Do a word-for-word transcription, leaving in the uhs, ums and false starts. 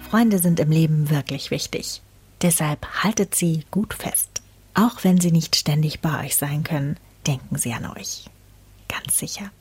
Freunde sind im Leben wirklich wichtig. Deshalb haltet sie gut fest. Auch wenn sie nicht ständig bei euch sein können, denken sie an euch. Ganz sicher.